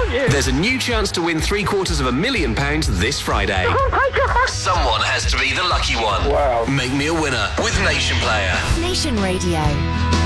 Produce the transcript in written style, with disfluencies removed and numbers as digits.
aren't you? There's a new chance to win £750,000 this Friday. Oh my God. Someone has to be the lucky one. Wow. Make me a winner with Nation Player. Nation Radio.